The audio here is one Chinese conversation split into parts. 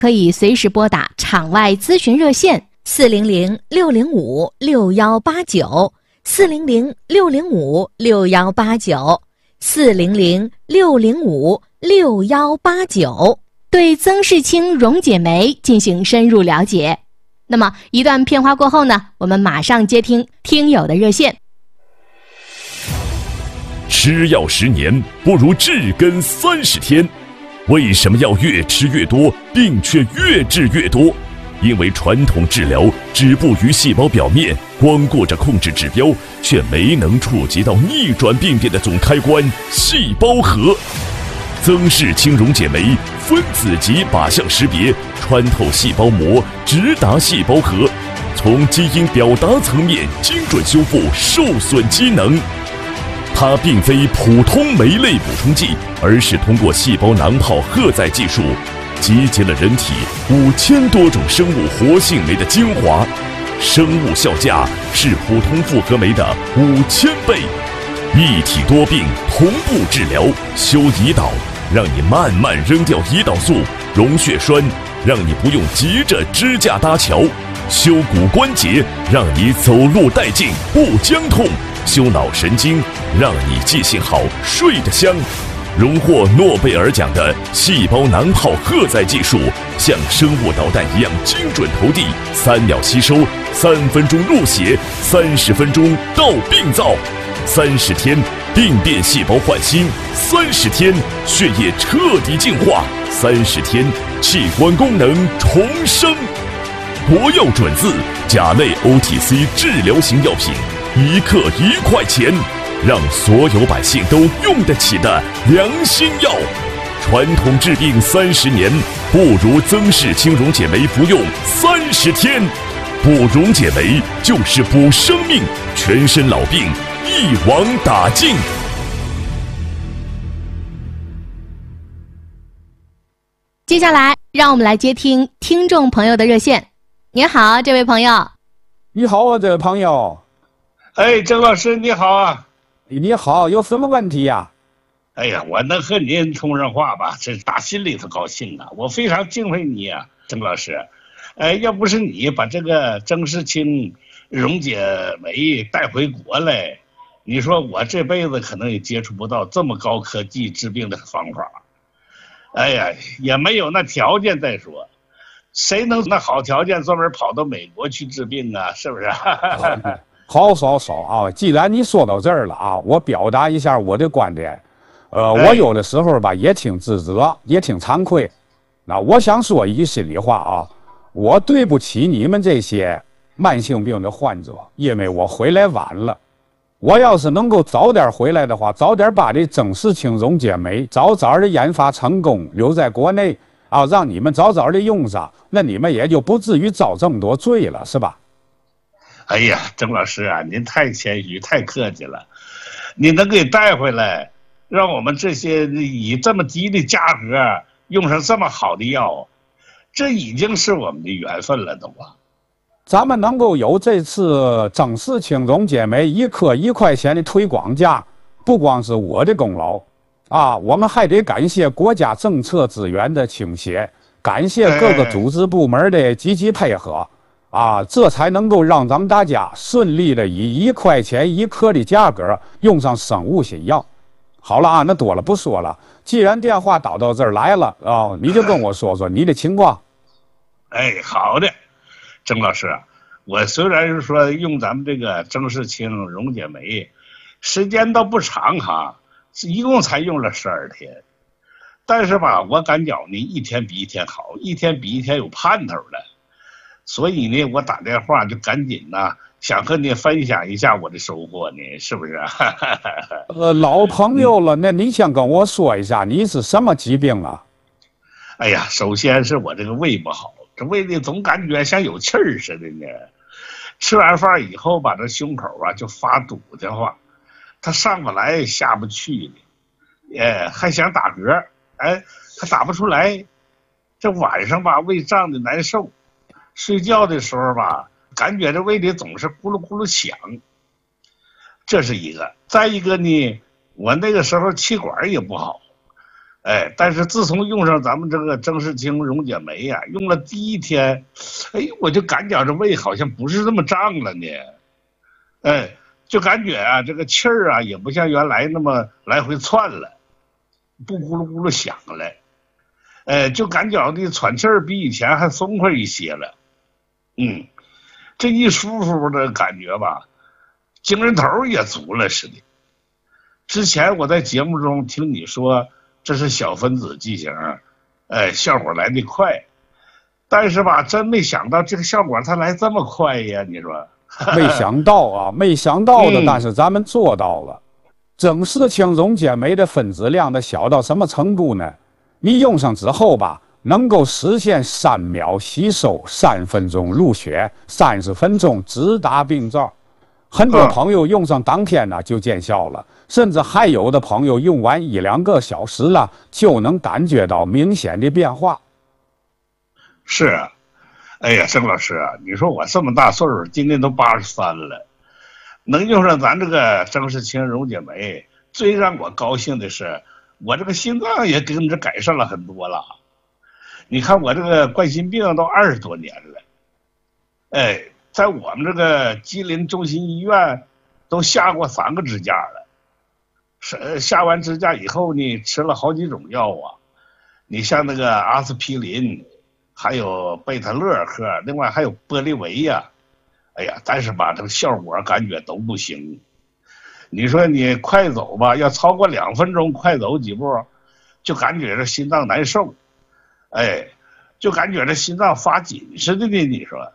可以随时拨打场外咨询热线400-605-6189，400-605-6189，对曾氏青溶解酶进行深入了解。那么一段片花过后呢，我们马上接听听友的热线。 吃药10年不如治根30天，为什么要越吃越多，病却越治越多？因为传统治疗止步于细胞表面，光顾着控制指标，却没能触及到逆转病变的总开关——细胞核。曾氏青溶解酶分子级靶向识别，穿透细胞膜，直达细胞核，从基因表达层面精准修复受损机能。它并非普通酶类补充剂，而是通过细胞囊泡荷载技术，集结了人体5000多种生物活性酶的精华，生物效价是普通复合酶的5000倍。一体多病同步治疗，修胰岛，让你慢慢扔掉胰岛素；溶血栓，让你不用急着支架搭桥；修骨关节，让你走路带劲不僵痛；修脑神经，让你记性好睡得香。荣获诺贝尔奖的细胞囊泡荷载技术，像生物导弹一样精准投递，3秒吸收，3分钟入血，30分钟到病灶，30天病变细胞换新，30天血液彻底净化，30天器官功能重生。国药准字甲类 OTC 治疗型药品，1克1块钱，让所有百姓都用得起的良心药。传统治病30年，不如曾氏青溶解酶服用30天。补溶解酶就是补生命，全身老病一网打尽。 接下来让我们来接听听众朋友的热线。您好，这位朋友。 你好啊，这位朋友。 哎，郑老师你好啊。 你好，有什么问题呀？ 哎呀，我能和您通上话吧，这打心里头高兴啊！我非常敬佩你啊，郑老师。要不是你把这个曾氏青溶解酶带回国来，你说我这辈子可能也接触不到这么高科技治病的方法。哎呀，也没有那条件再说，谁能那好条件专门跑到美国去治病啊？是不是？ 好啊！既然你说到这儿了啊，我表达一下我的观点。我有的时候吧也挺自责，也挺惭愧。那我想说一句心里话啊，我对不起你们这些慢性病的患者，因为我回来晚了。我要是能够早点回来的话，早点把这曾氏青溶解酶早的研发成功，留在国内啊，让你们早的用上，那你们也就不至于遭这么多罪了，是吧？ 哎呀，郑老师啊，您太谦虚，太客气了。你能给带回来，让我们这些以这么低的价格用上这么好的药，这已经是我们的缘分了，都啊。 咱们能够有这次曾氏青溶解酶1克1块钱的推广价，不光是我的功劳啊，我们还得感谢国家政策资源的倾斜，感谢各个组织部门的积极配合啊，这才能够让咱们大家顺利的以1块钱1克的价格用上生物新药。好了啊，那多了不说了，既然电话打到这儿来了啊，你就跟我说说你的情况。 哎，好的。郑老师，我虽然是说用咱们这个曾氏青溶解酶，时间倒不长哈，一共才用了12天，但是吧，我感觉你一天比一天好，一天比一天有盼头了，所以呢，我打电话就赶紧呐，想和你分享一下我的收获呢，是不是？ 老朋友了，那你先跟我说一下，你是什么疾病啊？ 哎呀，首先是我这个胃不好。这胃里总感觉像有气儿似的呢，吃完饭以后把这胸口啊就发堵的话，他上不来下不去的，还想打嗝，他打不出来。这晚上吧胃胀的难受，睡觉的时候吧感觉这胃里总是咕噜咕噜响，这是一个。再一个呢，我那个时候气管也不好， 但是自从用上咱们这个正视清溶解酶呀，用了第一天，我就感觉这胃好像不是那么胀了呢，就感觉啊，这个气儿啊也不像原来那么来回窜了，不咕噜咕噜响了，就感觉的喘气儿比以前还松快一些了，这一舒服的感觉吧，精神头也足了似的。之前我在节目中听你说这是小分子剂型，效果来得快，但是吧，真没想到这个效果它来这么快呀！你说， 没想到啊，没想到的，但是咱们做到了。正视清溶解酶的分子量的小到什么程度呢？你用上之后吧，能够实现3秒吸收、3分钟入血、30分钟直达病灶。很多朋友用上当天呢就见效了，甚至还有的朋友用完1、2个小时了就能感觉到明显的变化。 是啊，哎呀，郑老师啊，你说我这么大岁数，今年都83了，能用上咱这个正视清溶解酶，最让我高兴的是，我这个心脏也跟着改善了很多了。你看我这个冠心病都20多年了，在我们这个吉林中心医院都下过3个支架了，下完支架以后呢，吃了好几种药啊，你像那个阿司匹林，还有贝塔乐克，另外还有玻利维呀，但是吧，这个效果感觉都不行。你说你快走吧，要超过2分钟，快走几步，就感觉这心脏难受，就感觉这心脏发紧似的呢。你说。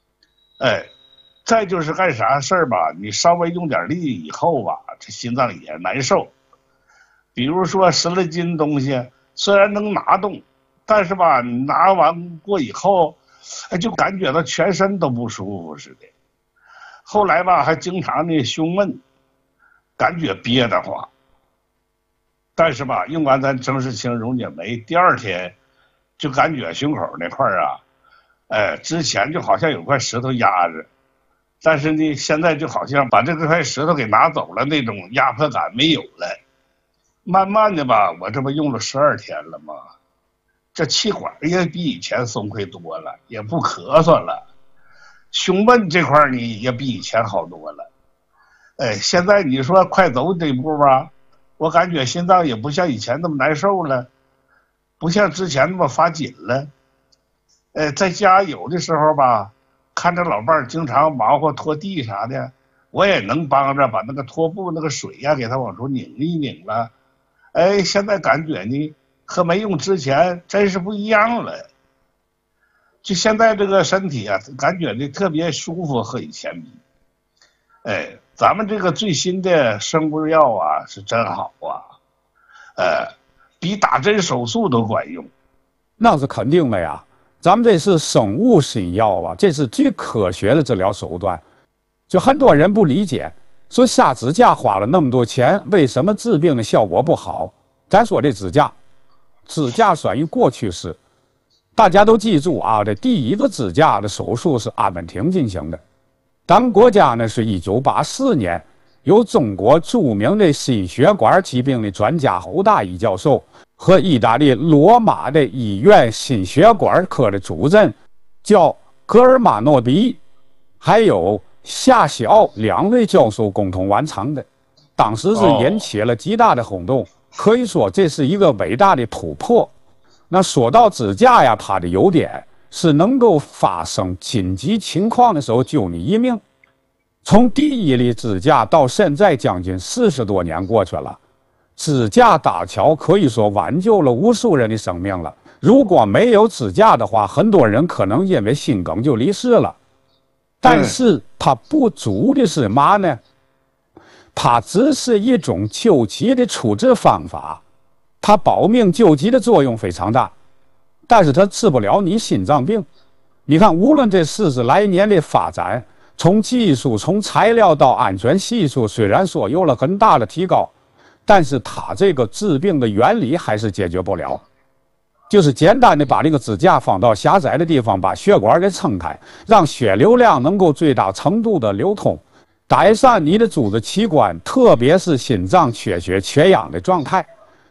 再就是干啥事儿吧，你稍微用点力以后吧，这心脏也难受。比如说10来斤东西，虽然能拿动，但是吧，你拿完过以后，就感觉到全身都不舒服似的。后来吧，还经常的胸闷，感觉憋得慌。但是吧，用完咱正视清溶解酶，第2天就感觉胸口那块啊。之前就好像有块石头压着，但是呢，现在就好像把这块石头给拿走了，那种压迫感没有了。慢慢的吧，我这不用了12天了吗？这气管也比以前松快多了，也不咳嗽了，胸闷这块呢也比以前好多了。现在你说快走这步吧，我感觉心脏也不像以前那么难受了，不像之前那么发紧了。在家有的时候吧，看着老伴儿经常忙活拖地啥的，我也能帮着把那个拖布那个水呀给它往出拧一拧了。现在感觉呢和没用之前真是不一样了。就现在这个身体啊，感觉呢特别舒服，和以前比。咱们这个最新的生物药啊是真好啊，比打针手术都管用。 那是肯定的呀。咱们这是生物新药啊，这是最科学的治疗手段。就很多人不理解，说下支架花了那么多钱，为什么治病的效果不好？咱说这支架算于过去式。大家都记住啊，这第1个支架的手术是阿根廷进行的。咱们国家呢是1984年，由中国著名的心血管疾病的专家侯大一教授和意大利罗马的医院心血管科的主任叫格尔马诺迪，还有夏晓2位教授共同完成的。当时是引起了极大的轰动，可以说这是一个伟大的突破。那说到支架呀，它的优点是能够发生紧急情况的时候救你一命。从第1粒支架到现在将近40多年过去了，支架搭桥可以说挽救了无数人的生命了。如果没有支架的话，很多人可能因为心梗就离世了。但是它不足的是嘛呢？它只是一种救急的处置方法，它保命救急的作用非常大，但是它治不了你心脏病。你看，无论这40来年的发展，从技术、从材料到安全系数，虽然说有了很大的提高，但是它这个治病的原理还是解决不了。就是简单的把这个支架放到狭窄的地方，把血管给撑开，让血流量能够最大程度的流通，改善你的组织器官，特别是心脏缺血缺氧的状态。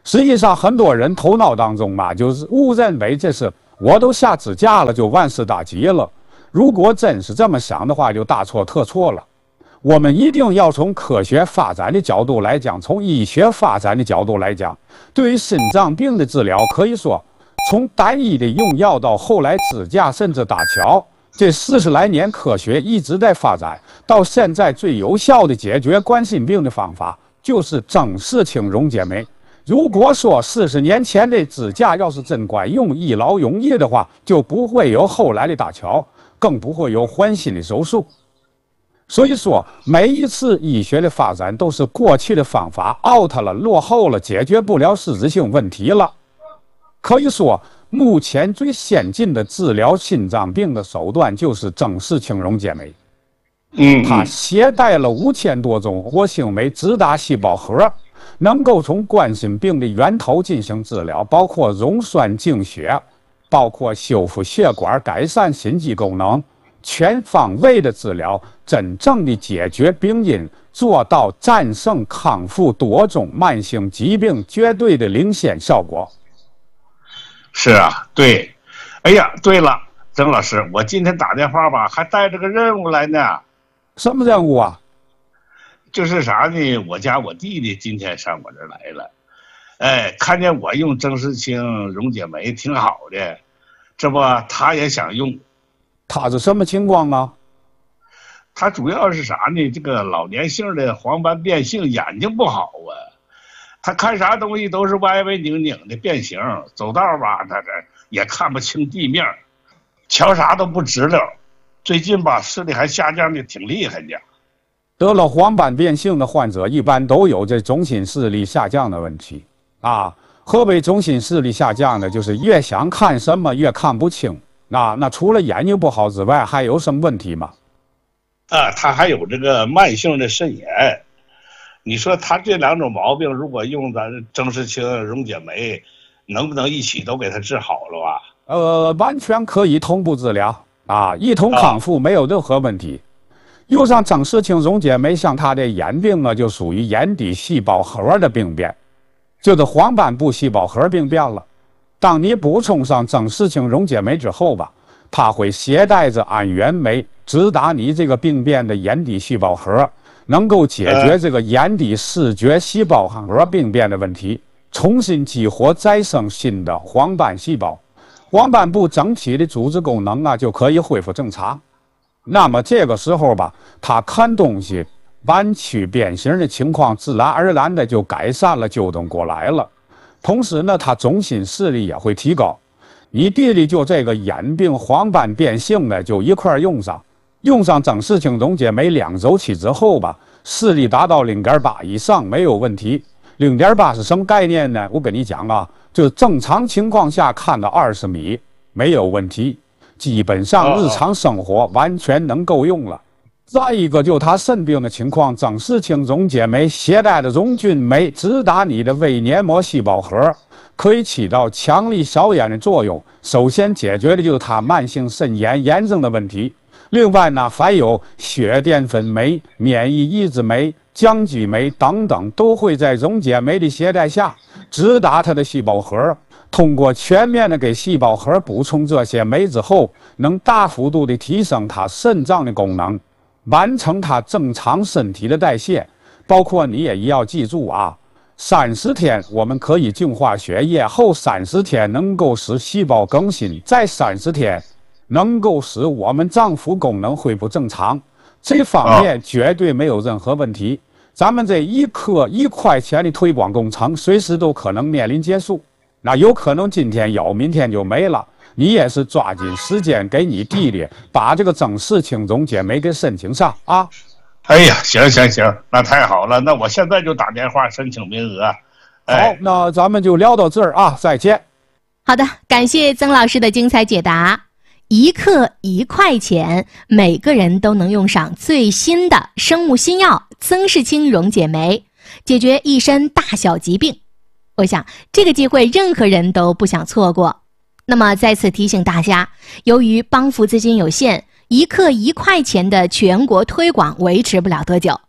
实际上，很多人头脑当中嘛，就是误认为这是我都下支架了，就万事大吉了。如果真是这么想的话，就大错特错了。我们一定要从科学发展的角度来讲，从医学发展的角度来讲，对于心脏病的治疗，可以说从单一的用药到后来支架甚至搭桥，这40来年科学一直在发展。到现在最有效的解决冠心病的方法就是增视氢溶解酶。如果说40年前的支架要是真管用、一劳永逸的话，就不会有后来的搭桥，更不会有换心的手术。所以说，每一次医学的发展都是过去的方法 out 了、落后了，解决不了实质性问题了。可以说，目前最先进的治疗心脏病的手段就是增视氢溶解酶。它携带了5000多种活性酶，直达细胞核，能够从冠心病的源头进行治疗，包括溶栓净血，包括修复血管、改善心肌功能，全方位的治疗，真正的解决病因，做到战胜康复多种慢性疾病绝对的领先效果。 是啊，对。哎呀，对了，曾老师，我今天打电话吧，还带着个任务来呢。 什么任务啊？ 就是啥呢？我弟弟今天上我这儿来了，哎，看见我用增视氢溶解酶挺好的，这不他也想用。 他是什么情况啊？ 他主要是啥呢？这个老年性的黄斑变性，眼睛不好啊，他看啥东西都是歪歪拧拧的变形，走道吧他这也看不清地面，瞧啥都不直溜。最近吧视力还下降的挺厉害的。 得了黄斑变性的患者一般都有这中心视力下降的问题啊。何为中心视力下降呢？就是越想看什么越看不清。那除了眼睛不好之外，还有什么问题吗？ 他还有这个慢性的肾炎。你说他这2种毛病，如果用咱增视氢溶解酶，能不能一起都给他治好了吧？ 完全可以同步治疗啊，一同康复，没有任何问题。用上增视氢溶解酶，像他的眼病呢，就属于眼底细胞核的病变，就是黄斑部细胞核病变了。当你补充上增视氢溶解酶之后吧，它会携带着氨原酶直达你这个病变的眼底细胞核，能够解决这个眼底视觉细胞核病变的问题，重新激活再生新的黄斑细胞，黄斑部整体的组织功能就可以恢复正常。那么这个时候吧，他看东西弯曲变形的情况自然而然的就改善了，纠正过来了。同时呢，他中心视力也会提高。你弟弟就这个眼病黄斑变性呢，就一块用上增视氢溶解酶2周期之后吧，视力达到 0.8 以上没有问题。0.8是什么概念呢？我跟你讲啊，就是正常情况下看到20米没有问题，基本上日常生活完全能够用了。再一个就他肾病的情况，增视氢溶解酶携带的溶菌酶直达你的微黏膜细胞核，可以起到强力消炎的作用。首先解决的就是他慢性肾炎炎症的问题。另外呢，还有血淀粉酶、免疫抑制酶、降激酶等等，都会在溶解酶的携带下直达它的细胞核。通过全面的给细胞核补充这些酶之后，能大幅度的提升它肾脏的功能，完成它正常身体的代谢。包括你也要记住啊，30天我们可以净化血液，后30天能够使细胞更新，再30天能够使我们脏腑功能恢复正常。这方面绝对没有任何问题。咱们这1颗1块钱的推广工程随时都可能面临结束，那有可能今天有，明天就没了。你也是抓紧时间给你弟弟把这个增视氢溶解酶给申请上啊！ 哎呀，行，那太好了，那我现在就打电话申请名额。 好，那咱们就聊到这儿啊，再见。 好的，感谢曾老师的精彩解答。1克1块钱，每个人都能用上最新的生物新药增视氢溶解酶，解决一身大小疾病。我想这个机会任何人都不想错过。那么再次提醒大家，由于帮扶资金有限，1克1块钱的全国推广维持不了多久，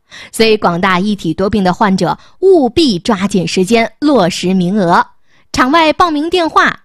所以广大一体多病的患者务必抓紧时间落实名额。场外报名电话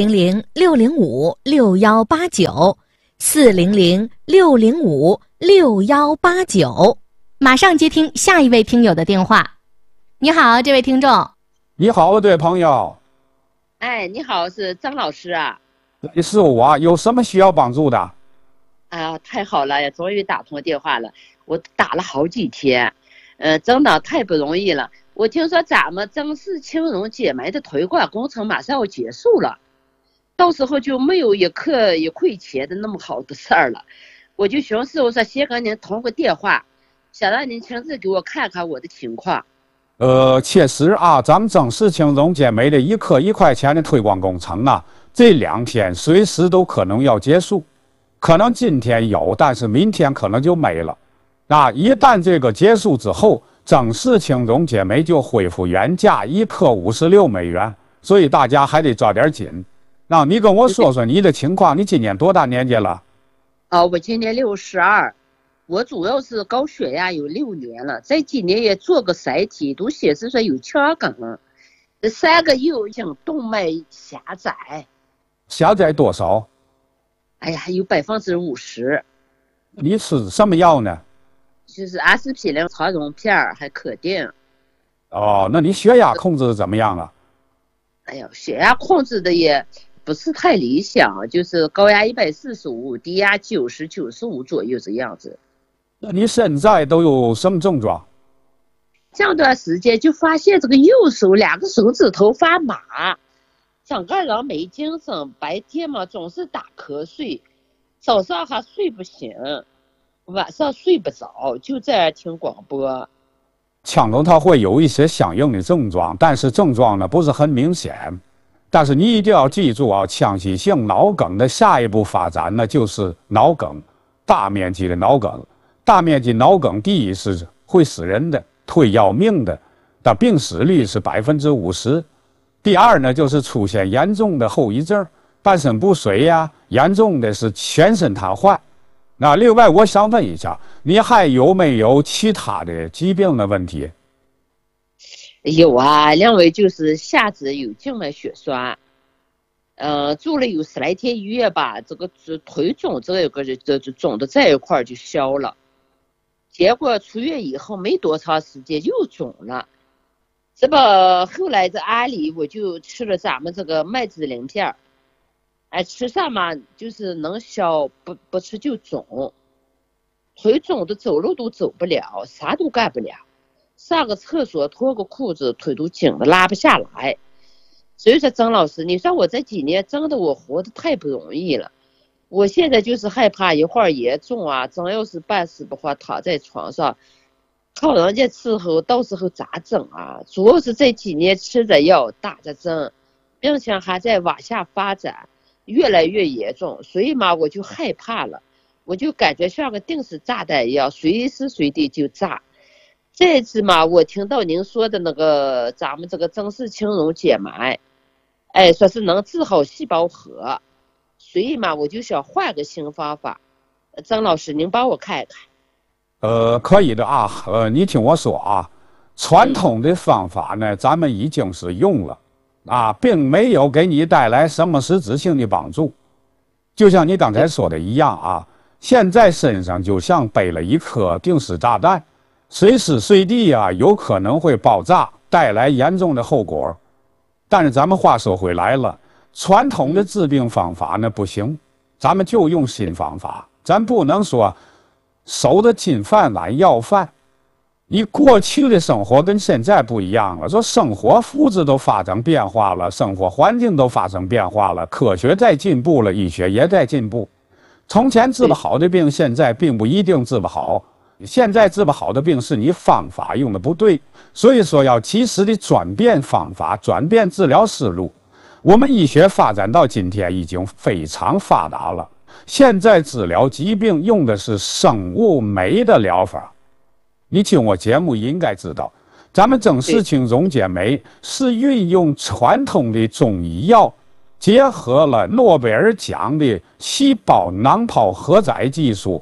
400-605-6189，400-605-6189。马上接听下一位听友的电话。你好，这位听众。 你好，这位朋友。 哎，你好，是张老师啊。 是我，有什么需要帮助的？ 太好了呀，终于打通电话了。我打了好几天，真的太不容易了。我听说咱们曾氏青荣解霾的推广工程马上要结束了，到时候就没有一刻一块钱的那么好的事儿了。我就寻思，我说先跟您通个电话，想让您亲自给我看看我的情况。 确实啊，咱们曾氏青荣解霾的一克1块钱的推广工程啊，这2天随时都可能要结束，可能今天有，但是明天可能就没了。一旦这个结束之后，曾氏青荣解霾就恢复原价1克56美元，所以大家还得抓点紧。你跟我说说你的情况，你今年多大年纪了？ 我今年62。我主要是高血压有6年了，在今年也做个筛体，都显示说有腔梗，这3个月已经动脉狭窄。 狭窄多少？ 哎呀，有50%。 你吃什么药呢？ 就是阿司匹林、肠溶片还可定。 那你血压控制的怎么样了？ 哎呀，血压控制的也不是太理想，就是高压145，低压90、95左右这样子。 那你现在都有什么症状？ 这段时间就发现这个右手2个手指头发麻，整个人没精神，白天嘛总是打瞌睡，早上还睡不醒，晚上睡不着，就在听广播。 腔中它会有一些相应的症状，但是症状呢不是很明显。但是你一定要记住啊，腔隙性脑梗的下一步发展呢就是脑梗，大面积的脑梗。大面积脑梗，第一是会死人的，会要命的，但病死率是50%。第二呢，就是出现严重的后遗症，半身不遂呀，严重的是全身瘫痪。另外，我想问一下，你还有没有其他的疾病的问题？ 有啊，另外就是下肢有静脉血栓，住了有10来天医院吧，这个腿肿这个这肿的在一块就消了。结果出院以后没多长时间又肿了，这不后来这阿里我就吃了咱们这个麦子鳞片，吃上嘛就是能消，不吃就肿，腿肿的走路都走不了，啥都干不了，上个厕所脱个裤子腿都紧的拉不下来。所以说曾老师，你说我这几年真的我活得太不容易了。我现在就是害怕一会儿严重啊，真要是办事的话，躺在床上靠人家伺候，到时候咋整啊？主要是这几年吃着药打着针，病情还在往下发展，越来越严重，所以嘛我就害怕了，我就感觉像个定时炸弹一样，随时随地就炸。这次嘛我听到您说的那个咱们这个曾氏青荣解霾，说是能治好细胞核，所以嘛，我就想换个新方法。曾老师，您帮我看一看。 可以的啊。你听我说啊，传统的方法呢，咱们已经是用了啊，并没有给你带来什么实质性的帮助。就像你刚才说的一样啊，现在身上就像背了一颗定时炸弹，随时随地啊有可能会爆炸，带来严重的后果。但是咱们话说回来了。传统的治病方法呢不行，咱们就用新方法。咱不能说守着金饭碗要饭。你过去的生活跟现在不一样了，说生活物质都发生变化了，生活环境都发生变化了，科学在进步了，医学也在进步。从前治不好的病，现在并不一定治不好。现在治不好的病是你方法用的不对，所以说要及时的转变方法，转变治疗思路。我们医学发展到今天已经非常发达了，现在治疗疾病用的是生物酶的疗法。你听我节目应该知道，咱们曾氏青荣解霾是运用传统的中医药，结合了诺贝尔奖的细胞囊泡荷载技术，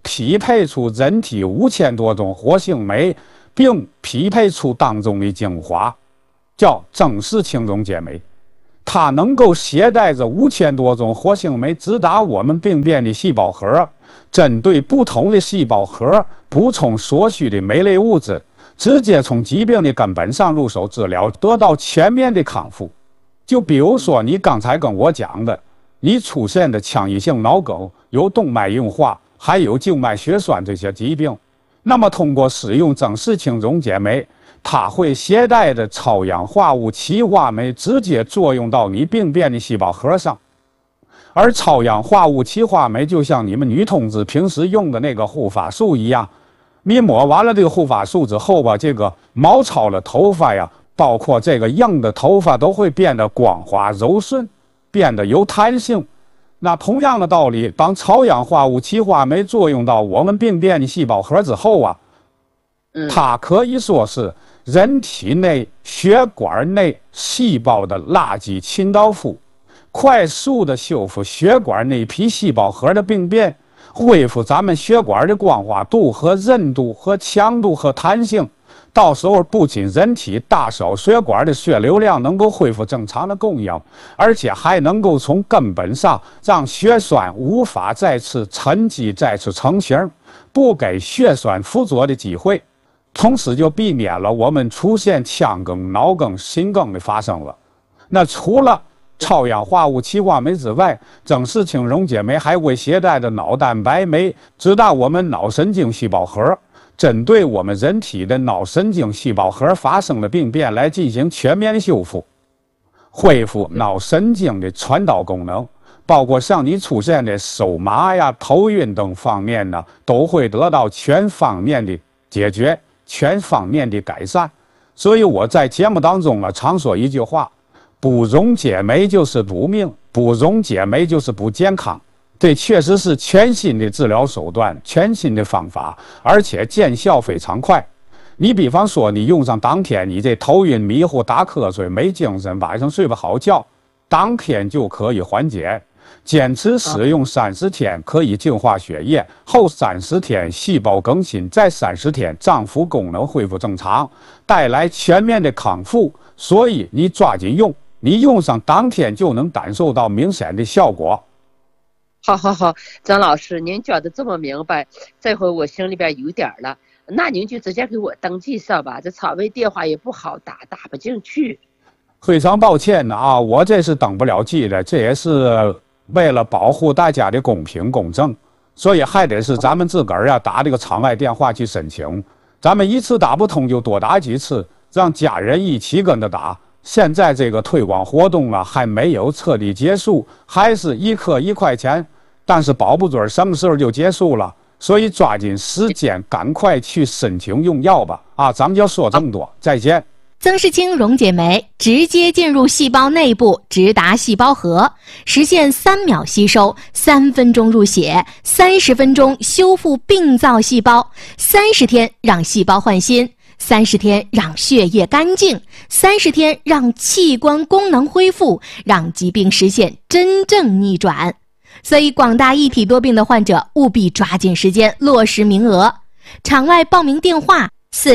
匹配出人体5000多种活性酶，并匹配出当中的精华，叫增氏青溶解酶。它能够携带着5000多种活性酶直达我们病变的细胞核，针对不同的细胞核补充所需的酶类物质，直接从疾病的根本上入手治疗，得到全面的康复。就比如说你刚才跟我讲的，你出现的腔溢性脑梗、有动脉硬化，还有静脉血栓这些疾病，那么通过使用增氏青溶解酶，它会携带着超氧化物歧化酶直接作用到你病变的细胞核上。而超氧化物歧化酶就像你们女同志平时用的那个护发素一样，你抹完了这个护发素之后吧，这个毛糙的头发呀，包括这个硬的头发都会变得光滑柔顺，变得有弹性。那同样的道理，当超氧化物歧化酶作用到我们病变的细胞核之后啊，它可以说是人体内血管内细胞的垃圾清道夫，快速的修复血管内皮细胞核的病变，恢复咱们血管的光滑度和韧度和强度和弹性。到时候不仅人体大小血管的血流量能够恢复正常的供应，而且还能够从根本上让血栓无法再次沉积、再次成型，不给血栓附着的机会，同时就避免了我们出现腔梗、脑梗、心梗的发生了。那除了超氧化物歧化酶之外，增氏青溶解酶还会携带着脑蛋白酶直达我们脑神经细胞核，针对我们人体的脑神经细胞核发生的病变来进行全面修复，恢复脑神经的传导功能，包括像你出现的手麻呀、头晕等方面呢，都会得到全方面的解决、全方面的改善。所以我在节目当中呢，常说一句话：不溶解酶就是补命，不溶解酶就是不健康。这确实是全新的治疗手段，全新的方法，而且见效非常快。你比方说，你用上当天，你这头晕迷糊、打瞌睡、没精神，晚上睡不好觉，当天就可以缓解。坚持使用30天，可以净化血液，后30天细胞更新，再30天脏腑功能恢复正常，带来全面的康复。所以你抓紧用，你用上当天就能感受到明显的效果。 好，张老师，您讲的这么明白，这回我心里边有点了。那您就直接给我登记上吧，这场外电话也不好打，打不进去。 非常抱歉的啊，我这是登不了记的，这也是为了保护大家的公平公正，所以还得是咱们自个儿呀打这个场外电话去申请。咱们一次打不通就多打几次，让家人一起跟着打。现在这个推广活动啊还没有彻底结束，还是1颗1块钱，但是保不准什么时候就结束了，所以抓紧时间，赶快去申请用药吧！啊，咱们就说这么多，再见。 增氏青溶解酶直接进入细胞内部，直达细胞核，实现3秒吸收、3分钟入血、30分钟修复病灶细胞，30天让细胞换新，30天让血液干净，30天让器官功能恢复，让疾病实现真正逆转。所以广大一体多病的患者务必抓紧时间落实名额。场外报名电话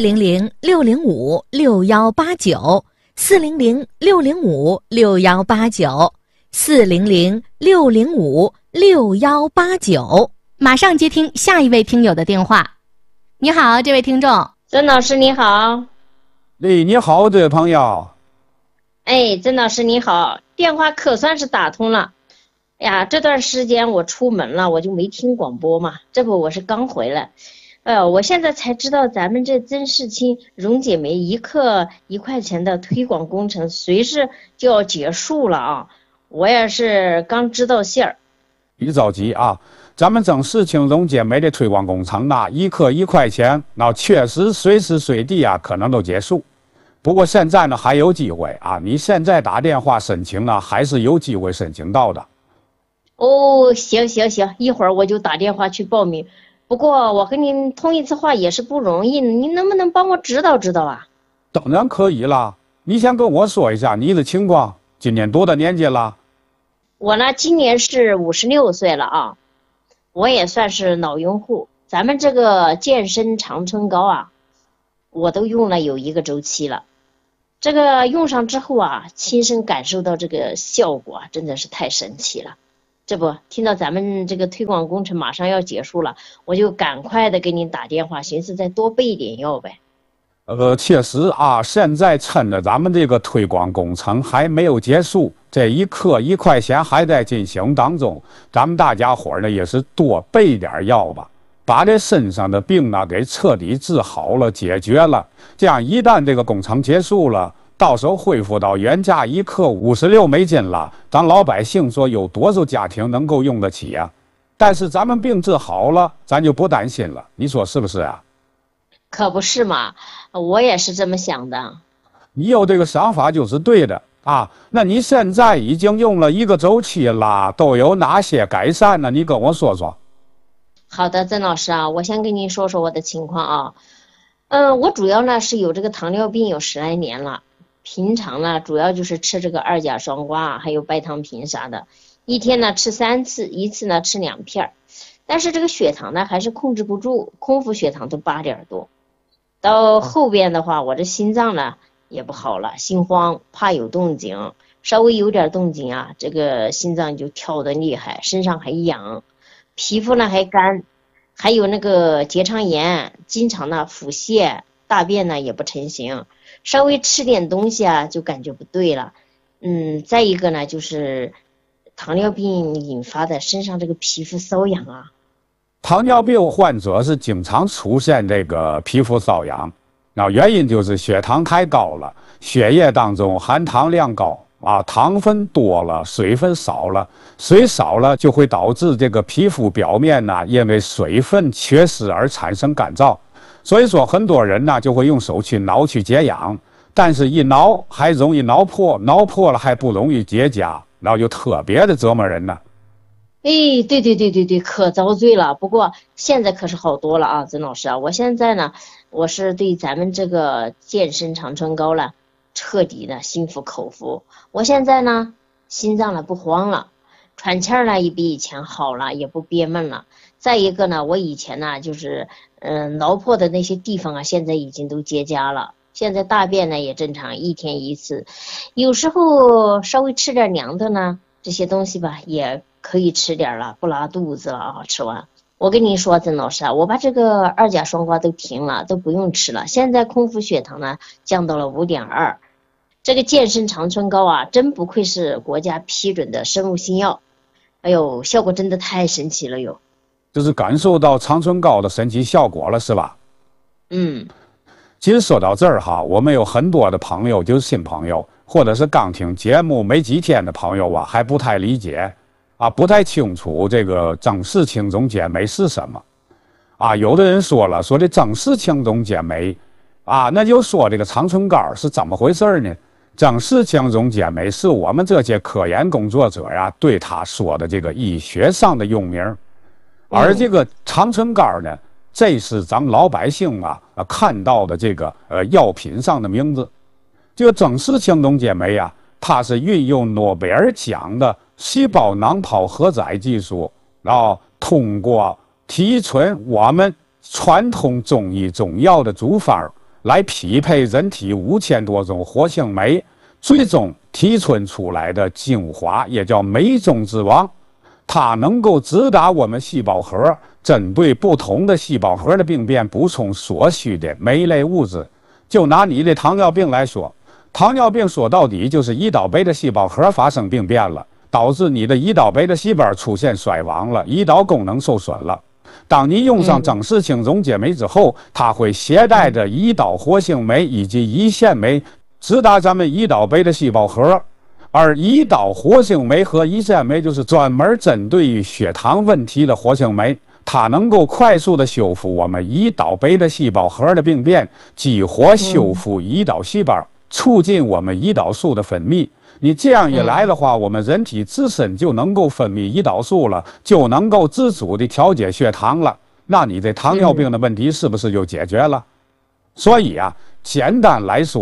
400-605-6189 400-605-6189 400-605-6189。马上接听下一位听友的电话。你好，这位听众。 曾老师你好。 你好，这位朋友。 哎，曾老师你好，电话可算是打通了。哎呀，这段时间我出门了，我就没听广播嘛，这不我是刚回来。我现在才知道咱们这增氏青溶解酶1克1块钱的推广工程随时就要结束了啊！我也是刚知道信儿。 别着急啊，咱们增氏青溶解酶的推广工程呢，1克1块钱，那确实随时随地啊可能都结束。不过现在呢还有机会啊，你现在打电话申请呢，还是有机会申请到的。 哦，行，一会儿我就打电话去报名。不过我跟您通一次话也是不容易，您能不能帮我指导指导啊？ 当然可以了，你先跟我说一下你的情况，今年多大年纪了？ 我呢今年是56岁了啊，我也算是老用户， 咱们这个健身长春膏啊，我都用了有1个周期了。这个用上之后啊，亲身感受到这个效果啊，真的是太神奇了。这不，听到咱们这个推广工程马上要结束了，我就赶快的给您打电话，寻思再多备一点药呗。 确实啊，现在趁着咱们这个推广工程还没有结束，这一克1块钱还在进行当中，咱们大家伙呢也是多备点药吧，把这身上的病呢给彻底治好了、解决了。这样一旦这个工程结束了，到时候恢复到原价1克56美金了，咱老百姓说有多少家庭能够用得起呀？但是咱们病治好了，咱就不担心了，你说是不是啊？ 可不是嘛，我也是这么想的。 你有这个想法就是对的啊。那你现在已经用了1个周期了，都有哪些改善呢？你跟我说说。 好的，曾老师啊，我先跟您说说我的情况啊。我主要呢是有这个糖尿病有10来年了，平常呢主要就是吃这个2甲双胍，还有白糖平啥的，一天呢吃3次，一次呢吃2片，但是这个血糖呢还是控制不住，空腹血糖都8点多。到后边的话，我这心脏呢也不好了，心慌，怕有动静，稍微有点动静啊，这个心脏就跳得厉害，身上还痒，皮肤呢还干，还有那个结肠炎，经常呢腹泻，大便呢也不成形，稍微吃点东西啊就感觉不对了。再一个呢就是糖尿病引发的身上这个皮肤瘙痒啊。 糖尿病患者是经常出现这个皮肤瘙痒，那原因就是血糖太高了，血液当中含糖量高啊，糖分多了，水分少了，水少了就会导致这个皮肤表面呢，因为水分缺失而产生干燥。所以说很多人呢就会用手去挠去解痒，但是一挠还容易挠破，挠破了还不容易结痂，然后就特别的折磨人呢。 对，可遭罪了。不过现在可是好多了啊，曾老师啊，我现在呢，我是对咱们这个健身长春膏了，彻底的心服口服。我现在呢，心脏呢不慌了，喘气儿呢也比以前好了，也不憋闷了。再一个呢，我以前呢就是挠破的那些地方啊，现在已经都结痂了。现在大便呢也正常，一天1次，有时候稍微吃点凉的呢，这些东西吧也可以吃点了，不拉肚子了啊！吃完，我跟您说，曾老师啊，我把这个2甲双胍都停了，都不用吃了。现在空腹血糖呢降到了5.2，这个健身长春膏啊，真不愧是国家批准的生物新药，哎呦，效果真的太神奇了哟！ 就是感受到长春膏的神奇效果了，是吧？其实说到这儿哈，我们有很多的朋友，就是新朋友，或者是刚听节目没几天的朋友啊，还不太理解啊，不太清楚这个增氏青种碱酶是什么啊。有的人说了，说这增氏青种碱酶啊，那就说这个长春膏是怎么回事呢？增氏青种碱酶是我们这些科研工作者呀对他说的这个医学上的用名，而这个长春膏呢，这是咱们老百姓看到的这个药品上的名字。这个增氏青种碱酶啊，它是运用诺贝尔奖的细胞囊泡荷载技术，然后通过提纯我们传统中医中药的组方来匹配人体5000多种活性酶，最终提纯出来的精华也叫酶中之王。它能够直达我们细胞核，针对不同的细胞核的病变补充所需的酶类物质。就拿你的糖尿病来说，糖尿病说到底就是胰岛贝的细胞核发生病变了，导致你的胰岛贝的细胞出现衰亡了，胰岛功能受损了。当你用上增氏青种碱酶之后，它会携带着胰岛活性酶以及胰腺酶直达咱们胰岛贝的细胞核。而胰岛活性酶和胰腺酶就是专门针对于血糖问题的活性酶，它能够快速的修复我们胰岛贝的细胞核的病变，激活修复胰岛细胞，促进我们胰岛素的分泌。你这样一来的话，我们人体自身就能够分泌胰岛素了，就能够自主的调节血糖了，那你这糖尿病的问题是不是就解决了？所以啊，简单来说，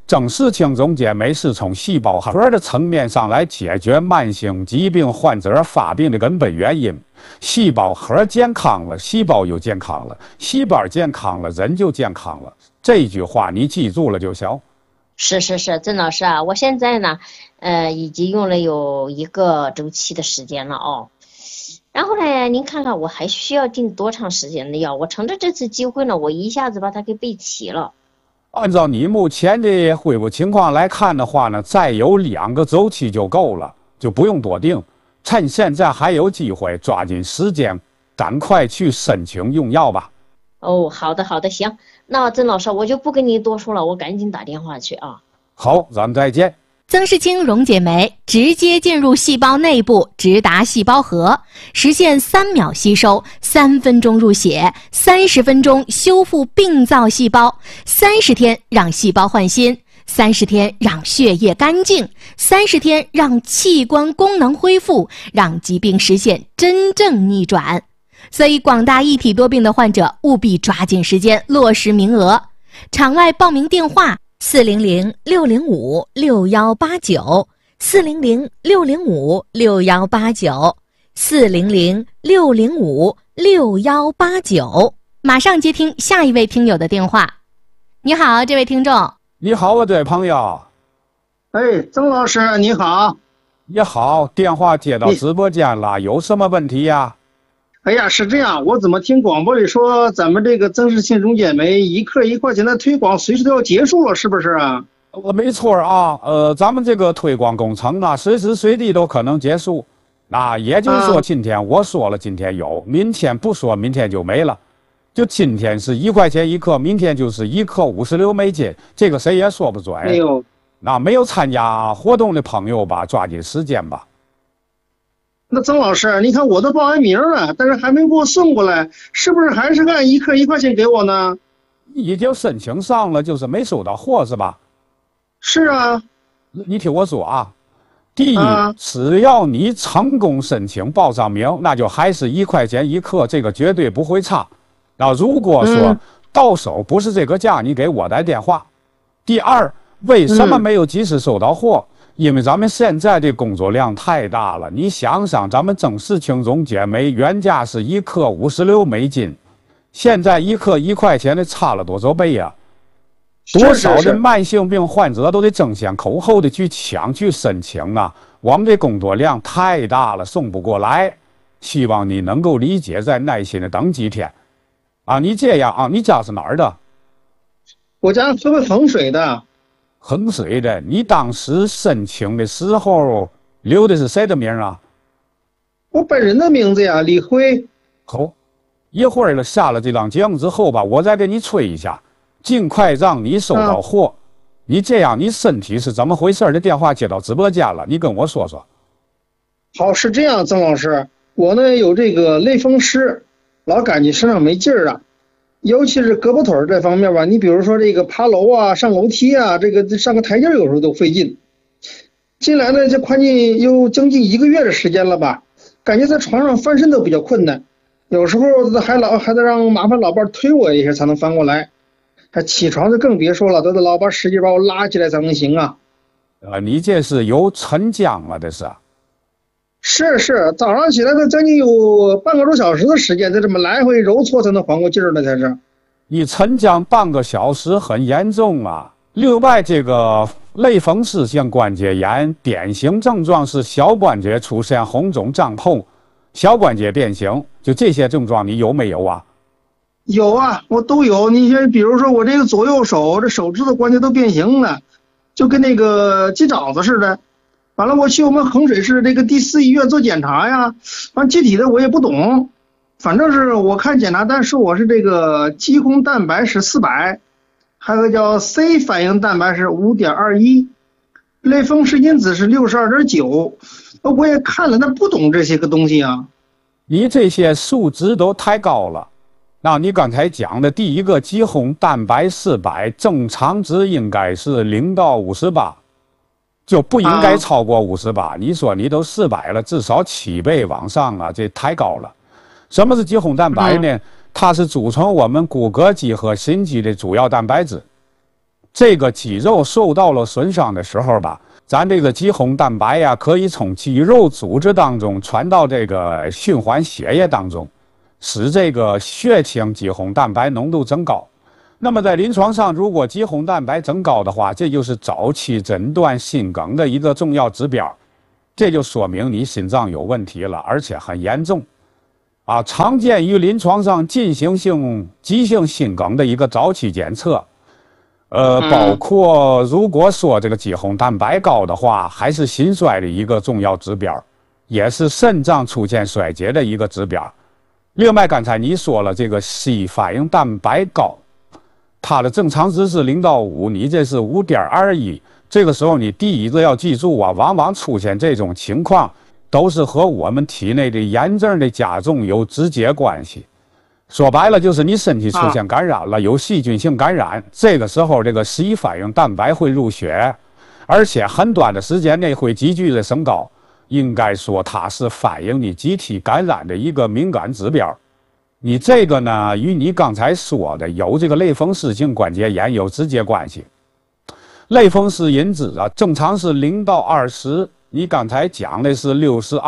增视氢溶解酶是从细胞核的层面上来解决慢性疾病患者发病的根本原因。细胞核健康了，细胞就健康了，细胞健康了，人就健康了。这句话你记住了就行。 是，曾老师啊，我现在呢，已经用了有1个周期的时间了哦。然后呢，您看看我还需要订多长时间的药？我趁着这次机会呢，我一下子把它给备齐了。 按照你目前的恢复情况来看的话呢，再有2个周期就够了，就不用多订。趁现在还有机会，抓紧时间，赶快去申请用药吧。 哦，好的，行，那曾老师我就不跟您多说了，我赶紧打电话去啊。 好，咱们再见。 增视氢溶解酶直接进入细胞内部，直达细胞核，实现3秒吸收、3分钟入血、30分钟修复病灶细胞、30天让细胞换新、30天让血液干净、30天让器官功能恢复，让疾病实现真正逆转。所以广大一体多病的患者务必抓紧时间落实名额。场外报名电话400-605-6189，400-605-6189，马上接听下一位听友的电话。你好，这位听众。 你好，我这位朋友。 哎，曾老师你好。 你好，电话接到直播间了，有什么问题呀？ 哎呀，是这样，我怎么听广播里说咱们这个增视氢溶解酶1克1块钱的推广随时都要结束了，是不是啊？ 没错啊，咱们这个推广工程呢，随时随地都可能结束。那也就是说，今天我说了，今天有，明天不说，明天就没了。就今天是1块钱1克，明天就是1克56美金，这个谁也说不准。 哎呦， 那没有参加活动的朋友吧，抓紧时间吧。 那曾老师，你看我都报完名了，但是还没给我送过来，是不是还是按1克1块钱给我呢？ 已经申请上了，就是没收到货是吧？ 是啊。 你听我说啊，第一，只要你成功申请报上名，那就还是1块钱1克，这个绝对不会差。那如果说到手不是这个价，你给我来电话。第二，为什么没有及时收到货？因为咱们现在的工作量太大了，你想想，咱们增视氢溶解酶原价是1克56美金，现在1克1块钱的差了多少倍呀？多少的慢性病患者都得争先恐后的去抢去申请啊！我们的工作量太大了，送不过来，希望你能够理解，再耐心的等几天。啊，你这样啊，你家是哪儿的？ 我家河北衡水的。 衡水的，你当时申请的时候留的是谁的名啊？ 我本人的名字呀，李辉。 好，一会儿了下了这档节目之后吧，我再给你催一下，尽快让你收到货。你这样，你身体是怎么回事的电话接到直播间了，你跟我说说。 好，是这样，曾老师，我呢有这个类风湿，老感觉身上没劲儿啊。尤其是胳膊腿这方面吧，你比如说这个爬楼啊、上楼梯啊，这个上个台阶有时候都费劲。近来呢，这快近有将近1个月的时间了吧，感觉在床上翻身都比较困难，有时候还得让麻烦老伴推我一下才能翻过来，还起床就更别说了，都得老伴使劲把我拉起来才能行啊。 你这是有沉降了，这是？ 是，早上起来都将近有半个多小时的时间，得这么来回揉搓才能缓过劲儿来才是。 你沉降半个小时很严重啊！另外，这个类风湿性关节炎典型症状是小关节出现红肿胀痛、小关节变形，就这些症状你有没有啊？ 有啊，我都有。你像比如说我这个左右手这手指头关节都变形了，就跟那个鸡爪子似的。完了，我去我们衡水市这个第4医院做检查呀，完具体的我也不懂，反正是我看检查单说我是这个肌红蛋白是400，还有个叫 C 反应蛋白是5.21，类风湿因子是62.9，我也看了，但不懂这些个东西啊。 你这些数值都太高了。那你刚才讲的第一个肌红蛋白400，正常值应该是0到58。就不应该超过58，你说你都400了，至少7倍往上啊，这太高了。什么是肌红蛋白呢？它是组成我们骨骼肌和心肌的主要蛋白质。 这个肌肉受到了损伤的时候吧，咱这个肌红蛋白呀，可以从肌肉组织当中传到这个循环血液当中，使这个血清肌红蛋白浓度增高。那么在临床上，如果肌红蛋白增高的话，这就是早期诊断心梗的一个重要指标，这就说明你心脏有问题了，而且很严重。常见于临床上进行性急性心梗的一个早期检测，包括如果说这个肌红蛋白高的话，还是心衰的一个重要指标，也是肾脏出现衰竭的一个指标。另外，刚才你说了这个 C 反应蛋白高，它的正常值是0到5，你这是5.21，这个时候你第一个要记住往往出现这种情况，都是和我们体内的炎症的加重有直接关系。说白了就是你身体出现感染了，有细菌性感染，这个时候这个 C 反应蛋白会入血，而且很短的时间内会急剧的升高，应该说它是反映你机体感染的一个敏感指标。你这个呢，与你刚才说的有这个类风湿性关节炎有直接关系。类风湿因子正常是0到20，你刚才讲的是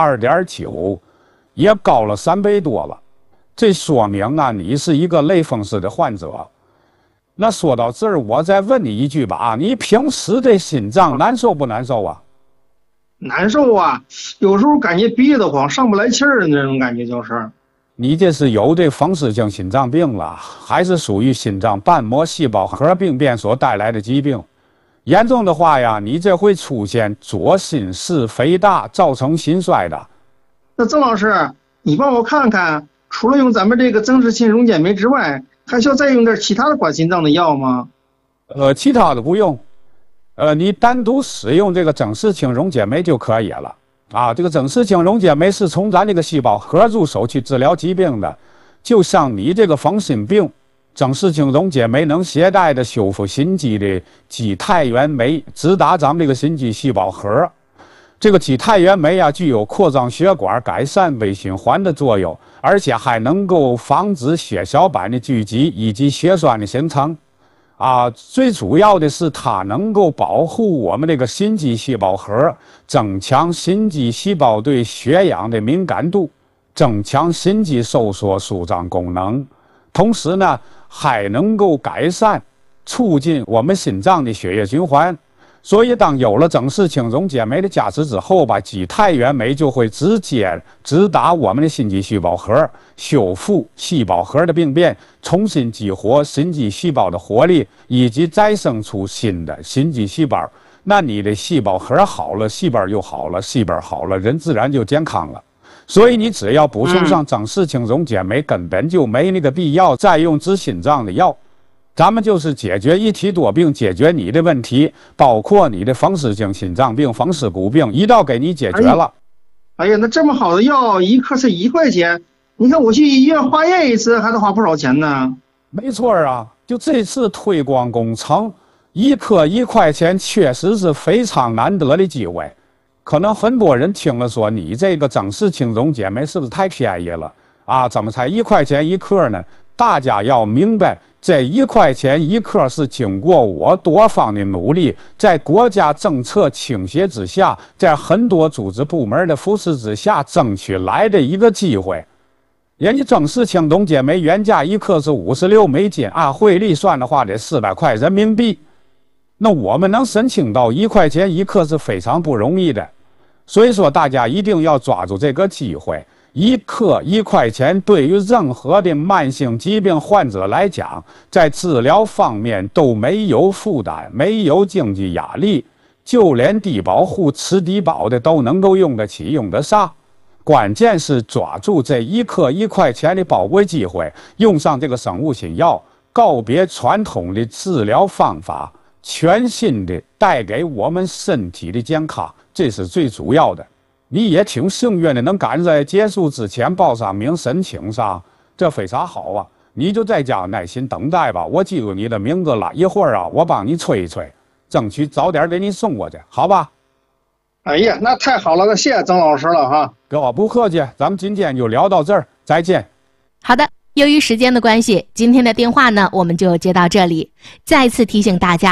62.9，也高了3倍多了。这说明你是一个类风湿的患者。那说到这儿，我再问你一句吧你平时的心脏难受不难受啊？ 难受啊，有时候感觉憋得慌，上不来气儿的那种感觉就是。 你这是有这风湿性心脏病了，还是属于心脏瓣膜细胞核病变所带来的疾病？严重的话呀，你这会出现左心室肥大，造成心衰的。 那曾老师，你帮我看看，除了用咱们这个增视氢溶解酶之外，还需要再用点其他的管心脏的药吗？ 其他的不用，你单独使用这个增视氢溶解酶就可以了。这个增视氢溶解酶是从咱这个细胞核入手去治疗疾病的，就像你这个风心病，增视氢溶解酶能携带的修复心肌的肌肽原酶，直达咱们这个心肌细胞核。这个肌肽原酶具有扩张血管、改善微循环的作用，而且还能够防止血小板的聚集以及血栓的形成。最主要的是它能够保护我们这个心肌细胞核，增强心肌细胞对血氧的敏感度，增强心肌收缩舒张功能，同时呢还能够改善促进我们心脏的血液循环。所以当有了增视氢溶解酶的加持之后吧，肌肽原酶就会直达我们的心肌细胞核，修复细胞核的病变，重新激活心肌细胞的活力，以及再生出新的心肌细胞。那你的细胞核好了，细胞又好了，细胞好了，人自然就健康了。所以你只要补充上增视氢溶解酶，根本就没那个必要再用治心脏的药。咱们就是解决一体多病，解决你的问题，包括你的风湿性心脏病、风湿骨病，一道给你解决了。 哎呀，那这么好的药，一克是1块钱，你看我去医院化验一次还得花不少钱呢。 没错就这次推广工程，1克1块钱，确实是非常难得的机会。可能很多人听了说，你这个增视氢溶解酶是不是太便宜了怎么才1块钱1克呢？大家要明白，这1块钱1克是经过我多方的努力，在国家政策倾斜之下，在很多组织部门的扶持之下争取来的一个机会。人家增视氢溶解酶原价1克是56美金汇率算的话得400块人民币。那我们能申请到1块钱1克是非常不容易的，所以说大家一定要抓住这个机会。1克1块钱，对于任何的慢性疾病患者来讲，在治疗方面都没有负担，没有经济压力，就连低保户吃低保的都能够用得起用得上。关键是抓住这1克1块钱的宝贵机会，用上这个生物新药，告别传统的治疗方法，全新的带给我们身体的健康，这是最主要的。你也挺幸运的，能赶在结束之前报上名申请上，这非常好你就在家耐心等待吧，我记住你的名字了，一会儿我帮你催一催，争取早点给你送过去，好吧？ 哎呀，那太好了，那谢谢曾老师了哈。 不客气，咱们今天就聊到这儿，再见。 好的，由于时间的关系，今天的电话呢我们就接到这里。再次提醒大家，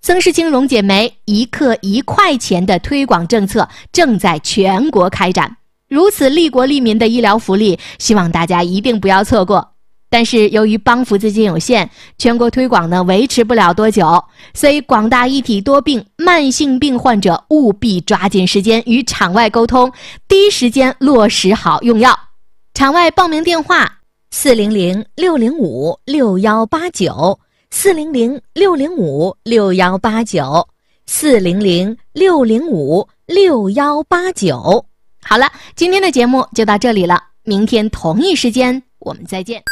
曾氏青溶解酶1克1块钱的推广政策正在全国开展，如此利国利民的医疗福利，希望大家一定不要错过。但是由于帮扶资金有限，全国推广呢维持不了多久，所以广大一体多病、慢性病患者务必抓紧时间与场外沟通，第一时间落实好用药。场外报名电话400-605-6189，400-605-6189。好了，今天的节目就到这里了，明天同一时间我们再见。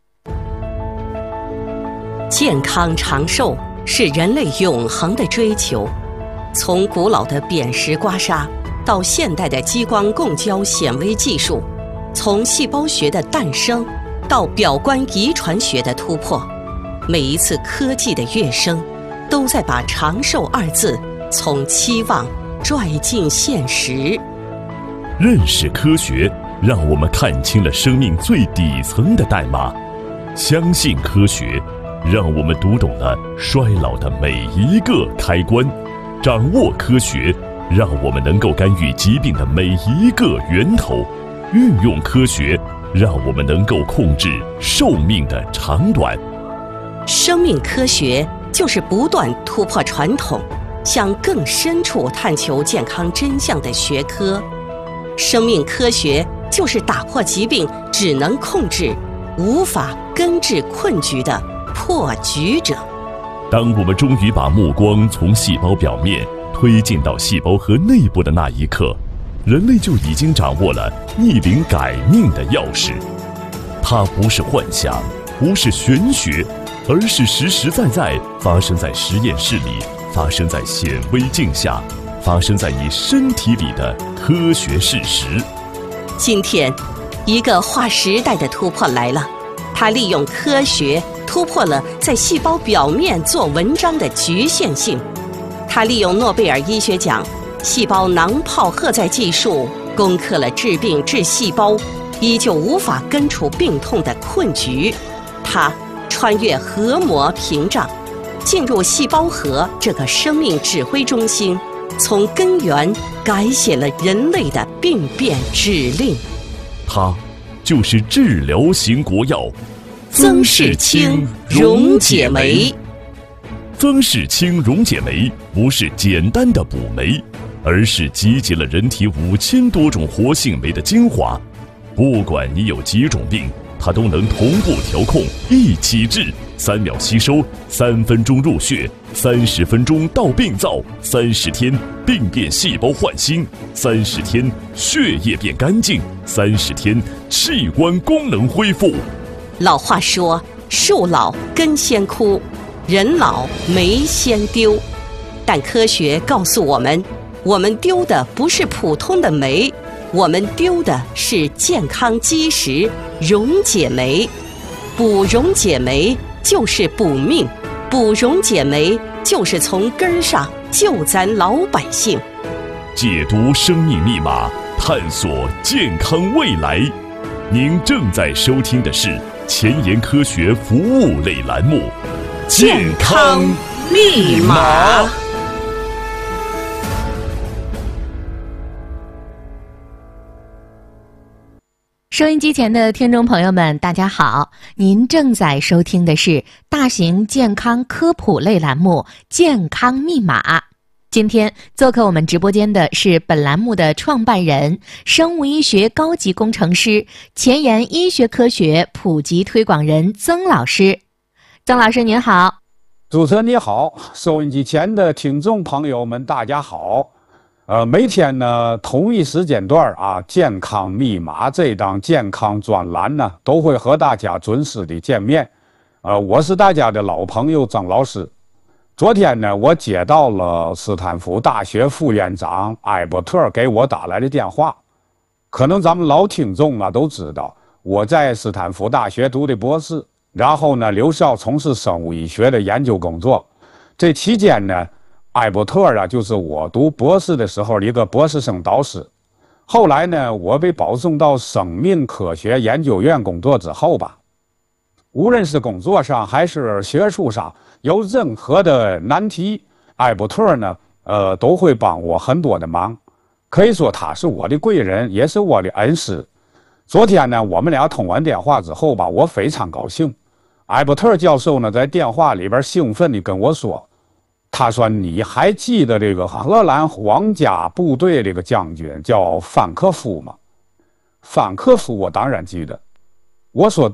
健康长寿是人类永恒的追求，从古老的砭石刮痧到现代的激光共焦显微技术，从细胞学的诞生到表观遗传学的突破，每一次科技的跃升，都在把长寿二字从期望拽进现实。 认识科学，让我们看清了生命最底层的代码；相信科学，让我们读懂了衰老的每一个开关；掌握科学，让我们能够干预疾病的每一个源头；运用科学，让我们能够控制寿命的长短。 生命科学就是不断突破传统，向更深处探求健康真相的学科。生命科学就是打破疾病只能控制，无法根治困局的破局者。 当我们终于把目光从细胞表面推进到细胞核内部的那一刻，人类就已经掌握了逆龄改命的钥匙。它不是幻想，不是玄学，而是实实在在发生在实验室里，发生在显微镜下，发生在你身体里的科学事实。 今天，一个划时代的突破来了，它利用科学突破了在细胞表面做文章的局限性。它利用诺贝尔医学奖细胞囊泡荷载技术，攻克了治病治细胞依旧无法根除病痛的困局。它穿越核膜屏障，进入细胞核这个生命指挥中心，从根源改写了人类的病变指令。 它就是治疗型国药曾氏青溶解酶。 曾氏青溶解酶不是简单的补酶，而是集结了人体5000多种活性酶的精华。不管你有几种病，它都能同步调控，一起治，3秒吸收，3分钟入血，30分钟到病灶，30天病变细胞焕新，30天血液变干净，30天器官功能恢复。 老话说，树老根先枯，人老酶先丢。但科学告诉我们，我们丢的不是普通的酶，我们丢的是健康基石溶解酶。补溶解酶就是补命，补溶解酶就是从根上救咱老百姓。 解读生命密码，探索健康未来。您正在收听的是前沿科学服务类栏目《健康密码》。 收音机前的听众朋友们，大家好，您正在收听的是大型健康科普类栏目《健康密码》。今天做客我们直播间的是本栏目的创办人、生物医学高级工程师、前沿医学科学普及推广人曾老师。曾老师您好。 主持人你好，收音机前的听众朋友们大家好。每天呢同一时间段健康密码这档健康专栏呢都会和大家准时的见面。我是大家的老朋友曾老师。昨天呢我接到了斯坦福大学副院长艾伯特给我打来的电话。可能咱们老听众都知道，我在斯坦福大学读的博士，然后呢留校从事生物医学的研究工作。这期间呢艾伯特就是我读博士的时候的一个博士生导师。后来呢我被保送到生命科学研究院工作之后吧，无论是工作上还是学术上有任何的难题， 艾伯特呢，都会帮我很多的忙，可以说他是我的贵人，也是我的恩师。昨天呢，我们俩通完电话之后吧，我非常高兴。艾伯特教授呢，在电话里边兴奋地跟我说，他说：“你还记得这个荷兰皇家部队这个将军叫范克夫吗？”范克夫，我当然记得。我说：“